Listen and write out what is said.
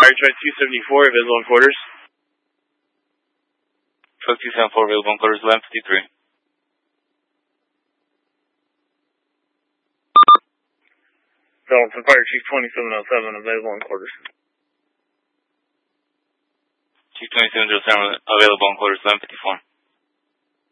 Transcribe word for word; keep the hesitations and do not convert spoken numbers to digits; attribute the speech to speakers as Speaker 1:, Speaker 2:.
Speaker 1: Fire truck two seventy-four, available in quarters.
Speaker 2: Truck two seventy-four, available in quarters, eleven fifty-three.
Speaker 1: Donaldson Fire Chief twenty-seven oh seven, available in quarters.
Speaker 2: Chief twenty-seven oh seven, available in quarters, eleven fifty-four.